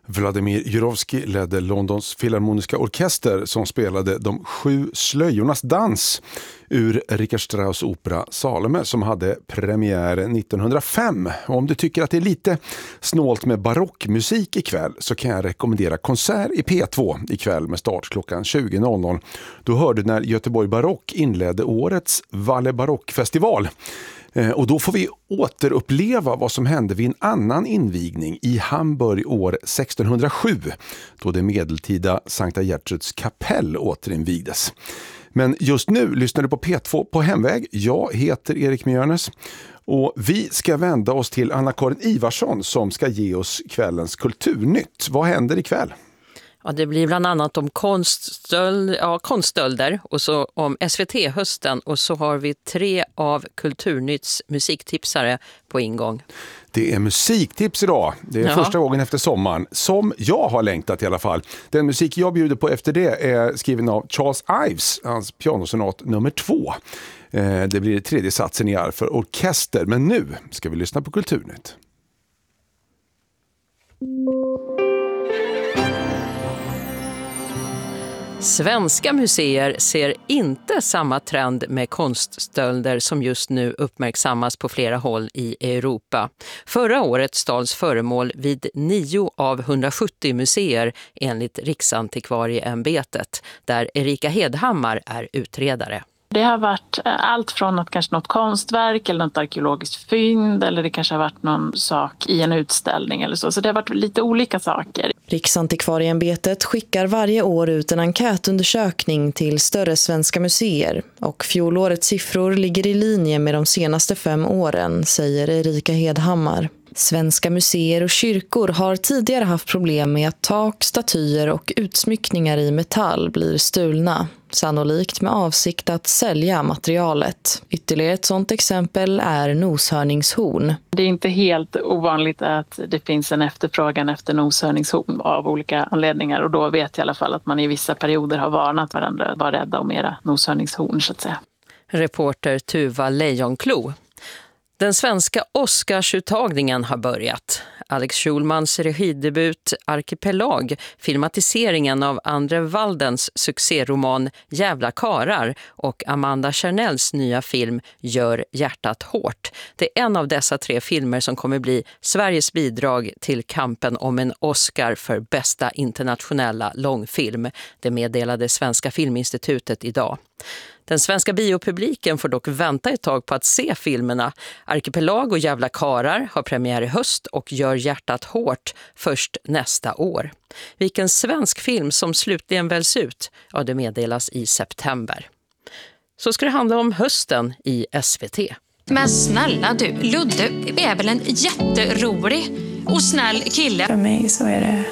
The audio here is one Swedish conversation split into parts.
Vladimir Jurovskij ledde Londons filharmoniska orkester som spelade De 7 slöjornas dans ur Richard Strauss opera Salome som hade premiär 1905. Och om du tycker att det är lite snålt med barockmusik ikväll så kan jag rekommendera konsert i P2 ikväll med start klockan 20.00. Då hörde du när Göteborg Barock inledde årets Valle Barockfestival. Och då får vi återuppleva vad som hände vid en annan invigning i Hamburg år 1607 då det medeltida Sankta Gertruds kapell återinvigdes. Men just nu lyssnar du på P2 på hemväg. Jag heter Erik Mjörnes och vi ska vända oss till Anna-Karin Ivarsson som ska ge oss kvällens kulturnytt. Vad händer ikväll? Ja, det blir bland annat om konststölder och så om SVT-hösten och så har vi 3 av Kulturnytts musiktipsare på ingång. Det är musiktips idag. Det är första gången efter sommaren som jag har längtat i alla fall. Den musik jag bjuder på efter det är skriven av Charles Ives, hans pianosonat nummer 2. Det blir 3:e satsen i R för orkester, men nu ska vi lyssna på Kulturnytt. Svenska museer ser inte samma trend med konststölder som just nu uppmärksammas på flera håll i Europa. Förra året stals föremål vid 9 av 170 museer enligt Riksantikvarieämbetet, där Erika Hedhammar är utredare. Det har varit allt från att kanske något konstverk eller något arkeologiskt fynd eller det kanske har varit någon sak i en utställning eller så. Så det har varit lite olika saker. Riksantikvarieämbetet skickar varje år ut en enkätundersökning till större svenska museer och fjolårets siffror ligger i linje med de senaste 5 åren, säger Erika Hedhammar. Svenska museer och kyrkor har tidigare haft problem med att tak, statyer och utsmyckningar i metall blir stulna, sannolikt med avsikt att sälja materialet. Ytterligare ett sådant exempel är noshörningshorn. Det är inte helt ovanligt att det finns en efterfrågan efter noshörningshorn av olika anledningar och då vet jag i alla fall att man i vissa perioder har varnat varandra att vara rädda om era noshörningshorn så att säga. Reporter Tuva Lejonklo. Den svenska Oscarsuttagningen har börjat. Alex Schulmans regidebut Arkipelag, filmatiseringen av Andre Waldens succéroman Jävla karar och Amanda Charnells nya film Gör hjärtat hårt. Det är en av dessa 3 filmer som kommer bli Sveriges bidrag till kampen om en Oscar för bästa internationella långfilm. Det meddelade Svenska Filminstitutet idag. Den svenska biopubliken får dock vänta ett tag på att se filmerna. Arkipelag och Jävla karar har premiär i höst och Gör hjärtat hårt först nästa år. Vilken svensk film som slutligen väljs ut? Ja, det meddelas i september. Så ska det handla om hösten i SVT. Men snälla du, Ludde är väl en jätterolig och snäll kille. För mig så är det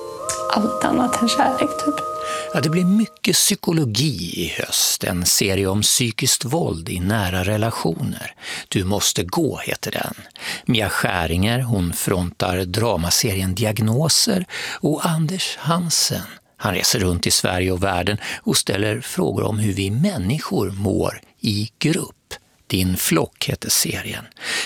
allt annat än kärlek typ. Ja, det blir mycket psykologi i höst. En serie om psykiskt våld i nära relationer. Du måste gå heter den. Mia Skäringer, hon frontar dramaserien Diagnoser och Anders Hansen. Han reser runt i Sverige och världen och ställer frågor om hur vi människor mår i grupp. Din flock heter serien.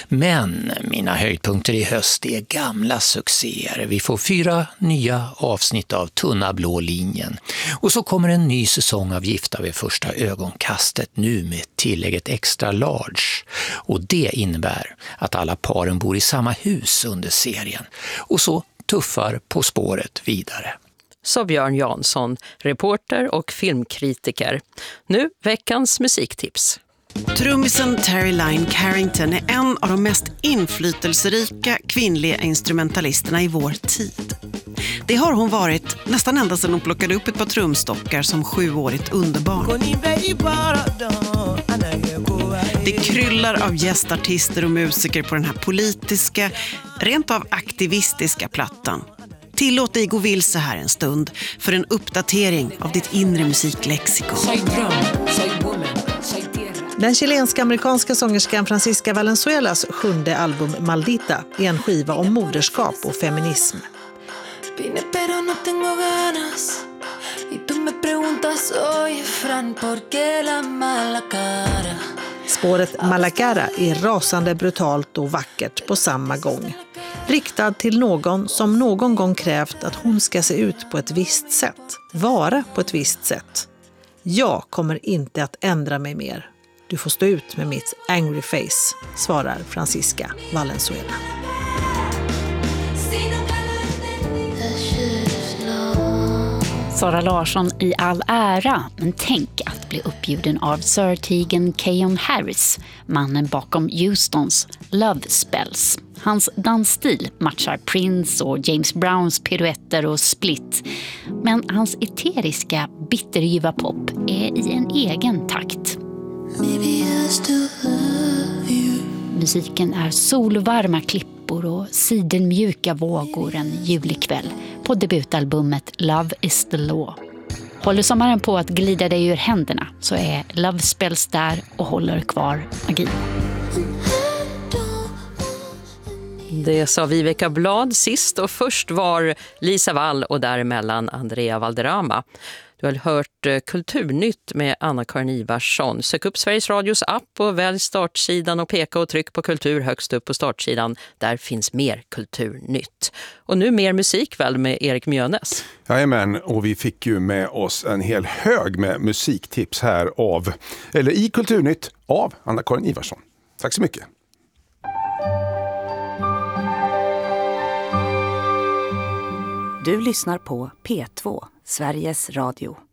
Men mina höjdpunkter i höst är gamla succéer. Vi får 4 nya avsnitt av Tunna blå linjen. Och så kommer en ny säsong av Gifta vid första ögonkastet nu med tillägget extra large. Och det innebär att alla paren bor i samma hus under serien. Och så tuffar På spåret vidare. Så Björn Jansson, reporter och filmkritiker. Nu veckans musiktips. Trummisen Terry Lyne Carrington är en av de mest inflytelserika kvinnliga instrumentalisterna i vår tid. Det har hon varit nästan ända sedan hon plockade upp ett par trumstockar som 7-årigt underbarn. Det kryllar av gästartister och musiker på den här politiska, rent av aktivistiska plattan. Tillåt dig gå vilse här en stund för en uppdatering av ditt inre musiklexikon. Den chilenska-amerikanska sångerskan Francisca Valenzuelas 7:e album Maldita är en skiva om moderskap och feminism. Spåret Mala Cara är rasande brutalt och vackert på samma gång. Riktad till någon som någon gång krävt att hon ska se ut på ett visst sätt. Vara på ett visst sätt. Jag kommer inte att ändra mig mer. Du får stå ut med mitt angry face, svarar Francisca Valenzuela. Sara Larsson i all ära, men tänk att bli uppbjuden av Sir Tegan Keon Harris, mannen bakom Houstons Love Spells. Hans dansstil matchar Prince och James Browns piruetter och split, men hans eteriska, bitterljuva pop är i en egen takt. Musiken är solvarma klippor och sidenmjuka vågor en julikväll på debutalbumet Love is the Law. Håller sommaren på att glida dig ur händerna så är Love Spells där och håller kvar magin. Det sa Viveka Blad sist och först var Lisa Wall och däremellan Andrea Valderrama. Du har hört Kulturnytt med Anna-Karin Ivarsson. Sök upp Sveriges Radios app och välj startsidan och peka och tryck på kultur högst upp på startsidan. Där finns mer Kulturnytt. Och nu mer musik väl med Erik Mjönes. Jajamän, och vi fick ju med oss en hel hög med musiktips här i Kulturnytt av Anna-Karin Ivarsson. Tack så mycket. Du lyssnar på P2, Sveriges Radio.